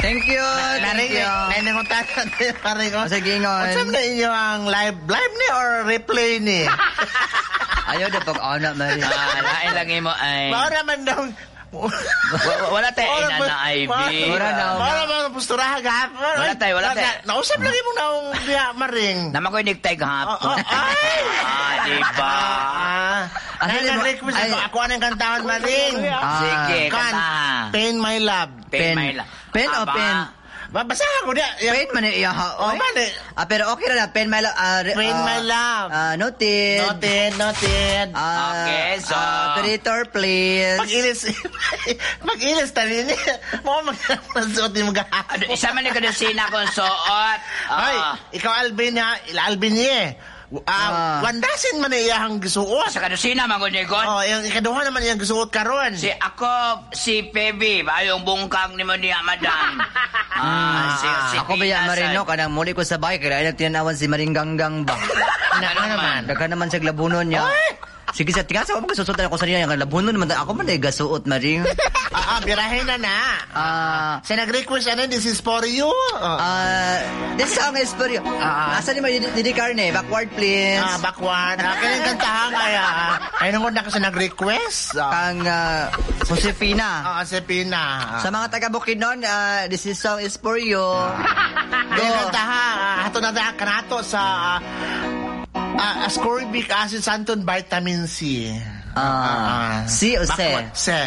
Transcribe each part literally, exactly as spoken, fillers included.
Thank you. Thank you. Nainanguntanan tayo, pare ko. Sige, ingon. Saan na inyo ang live, live ni or replay ni? Ayaw na pag-anak, Marie. Ah, lain lang mo ay... Baka naman daw... Wa- Wala tayo ina na I V. Wala na. Baka naman pusturahan gahapon. Wala tayo, wala tayo. Nausap lagi mo na ang biya, Maring. Naman ko yung tay Oh, kahapon. oh, ay! Ah, diba? Ah, Ano ano yun mo? nag-request Ay. ako? Ako anong kantahan, Maring. Ah. Sige, Kan, kanta. Pain My Love. Pen, my la- Pen o Aba. pen? Babasahan ko niya. Pen man iya ha. Oh, Oy. mali. Ah, pero okay na na. Pen my love. Ah, re- Pen ah, My Love. Ah, noted. Noted, noted. Ah, Okay, so- ah, operator, please. Mag-ilis. Mag-ilis tali niya. Mga mag-suot yung mga Ano, isa man yung kadusina kong suot. Ay, Ah, ikaw Alvin ha. Alvin niya. Ah, Ah. wandasin man niya ang gisuot. sa kadusina man ko niya kon. Oh, yung ikaduha naman yung gisuot karon. Si ako, si Pebi, ayong bungkang ni mo niya, madam. Ah, si, si Ako ba yan, Marino? Kanang muli ko sa bahay, kaya nagtinawan si Maringganggang ba? Ano naman? Daga naman sa labunon niya. Sige, sa tingasa ko, magkasusutan ako sa niya. Yung labunon naman, ako man ay gasuot, Maring. Ah, ah, birahin na na. Ah, Siya nag-request, ano, this is for you. Oh. ah, this song is for you. Ah. Asa ni mo, Didi Carne? Backward, please. Ah, backward. Ah, kailan kantahan kaya? Ay, nung na kasi nag-request. Ah, Kang uh, Josefina. ah, si Pina. Sa mga taga Bukidnon, uh, this is song is for you. Kailan kantahan? Ah, hato na na kanato sa ah, ascorbic acid santon vitamin C. Ah, C o C? Backward. C.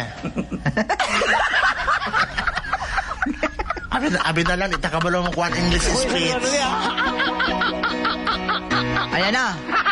Abi na, abi na lang, itakabalo mo kuhan English speech. Ayan na.